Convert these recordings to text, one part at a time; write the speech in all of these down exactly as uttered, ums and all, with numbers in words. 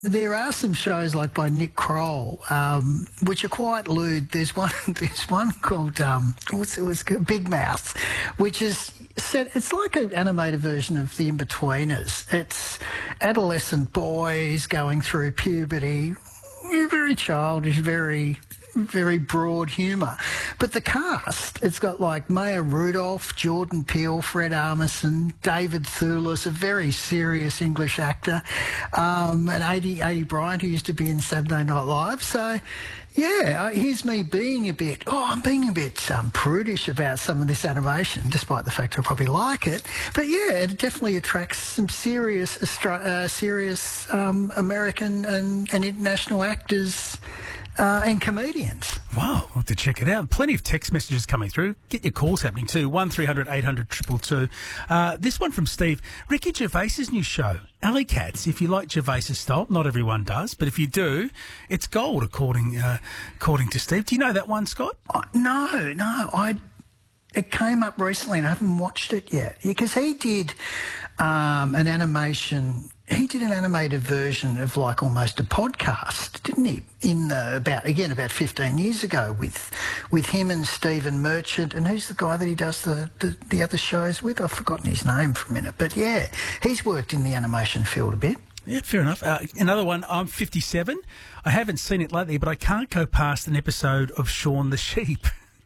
There are some shows like by Nick Kroll, um, which are quite lewd. There's one. There's one called um, what's it was Big Mouth, which is set. It's like an animated version of The Inbetweeners. It's adolescent boys going through puberty. Very childish, very. very broad humour. But the cast, it's got like Maya Rudolph, Jordan Peele, Fred Armisen, David Thewlis, a very serious English actor, um, and Adi, Adi Bryant, who used to be in Saturday Night Live. So, yeah, here's me being a bit, oh, I'm being a bit um, prudish about some of this animation, despite the fact I probably like it. But, yeah, it definitely attracts some serious, Austra- uh, serious um, American and, and international actors Uh, and comedians. Wow, we'll have to check it out. Plenty of text messages coming through. Get your calls happening too. one three hundred eight hundred two two two. Uh, this one from Steve. Ricky Gervais's new show, Alley Cats. If you like Gervais's style, not everyone does, but if you do, it's gold, according uh, according to Steve. Do you know that one, Scott? Oh, no, no. I It came up recently and I haven't watched it yet. Because he did um, an animation... He did an animated version of like almost a podcast, didn't he? In the, about again about fifteen years ago, with with him and Stephen Merchant, and who's the guy that he does the, the, the other shows with? I've forgotten his name for a minute, but yeah, he's worked in the animation field a bit. Yeah, fair enough. Uh, another one. I'm fifty-seven. I haven't seen it lately, but I can't go past an episode of Shaun the Sheep.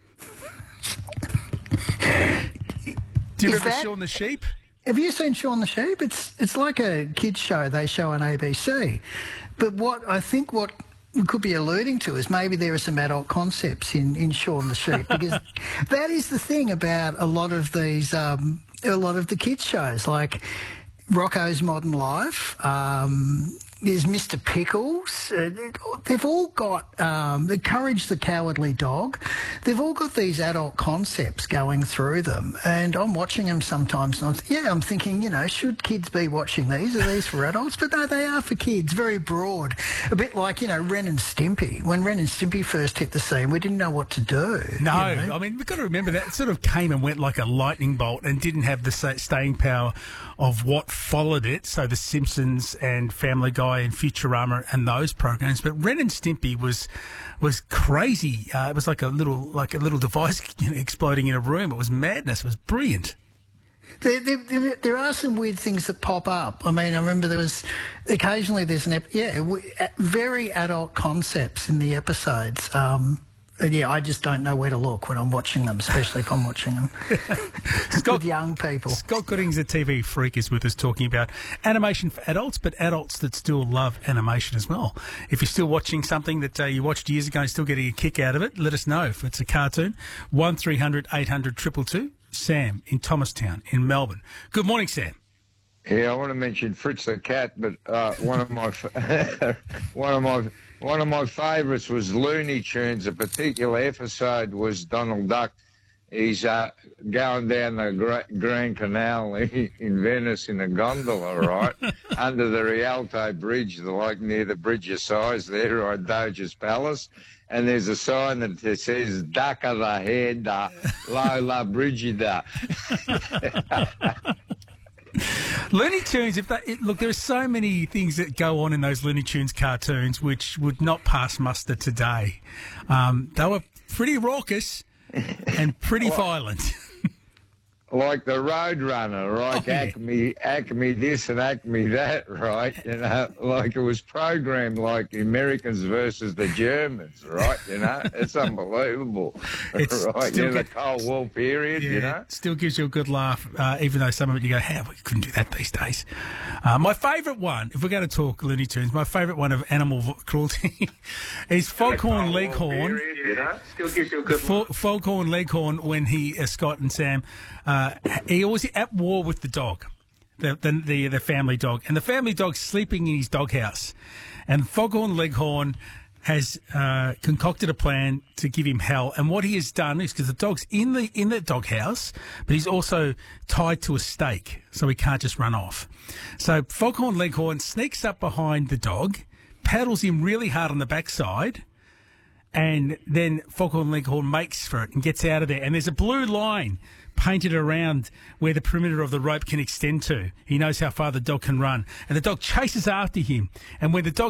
Do you Is remember that... Shaun the Sheep? Have you seen Shaun the Sheep? It's it's like a kids show they show on A B C. But what I think what we could be alluding to is maybe there are some adult concepts in, in Shaun the Sheep, because that is the thing about a lot of these, um, a lot of the kids shows, like Rocko's Modern Life, um, there's Mister Pickles. Uh, they've all got um, the Courage the Cowardly Dog. They've all got these adult concepts going through them, and I'm watching them sometimes. And I'm, yeah, I'm thinking, you know, should kids be watching these? Are these for adults? But no, they are for kids. Very broad, a bit like, you know, Ren and Stimpy. When Ren and Stimpy first hit the scene, we didn't know what to do. No, you know? I mean, we've got to remember that it sort of came and went like a lightning bolt and didn't have the staying power of what followed it. So The Simpsons and Family Guy and Futurama and those programs, but Ren and Stimpy was was crazy. Uh, it was like a little like a little device, you know, exploding in a room. It was madness. It was brilliant. There, there, there are some weird things that pop up. I mean, I remember there was occasionally there's an ep- yeah very adult concepts in the episodes. Um, And yeah, I just don't know where to look when I'm watching them, especially if I'm watching them Scott, with young people. Scott Goodings, a T V freak, is with us talking about animation for adults, but adults that still love animation as well. If you're still watching something that uh, you watched years ago and still getting a kick out of it, let us know if it's a cartoon. one three hundred eight hundred two two two. Sam in Thomastown in Melbourne. Good morning, Sam. Yeah, I want to mention Fritz the cat, but uh, one of my one of my one of my favourites was Looney Tunes. A particular episode was Donald Duck. He's uh, going down the Gra- Grand Canal in Venice in a gondola, right, under the Rialto Bridge, the, like near the Bridge of Sighs there, right, Doge's Palace. And there's a sign that says, Duck of the head, uh, Lola Brigida. Looney Tunes, if they, it, look, there are so many things that go on in those Looney Tunes cartoons which would not pass muster today. Um, they were pretty raucous and pretty violent. Like the Roadrunner, right? Oh, yeah. Acme, Acme this and Acme that, right? You know, like it was programmed like the Americans versus the Germans, right? You know, it's unbelievable, It's right? still In the get- Cold War period, Yeah, you know. still gives you a good laugh, uh, even though some of it you go, how we couldn't do that these days. Uh, my favourite one, if we're going to talk Looney Tunes, my favourite one of animal v- cruelty is Foghorn Leghorn. Period, you know? Still gives you a good Fo- Foghorn Leghorn, when he, uh, Scott and Sam, uh, he always at war with the dog, the, the the the family dog, and the family dog's sleeping in his doghouse, and Foghorn Leghorn has uh, concocted a plan to give him hell. And what he has done is, because the dog's in the in the doghouse, but he's also tied to a stake, so he can't just run off. So Foghorn Leghorn sneaks up behind the dog, paddles him really hard on the backside, and then Foghorn Leghorn makes for it and gets out of there. And there's a blue line painted around where the perimeter of the rope can extend to. He knows how far the dog can run. And the dog chases after him. And when the dog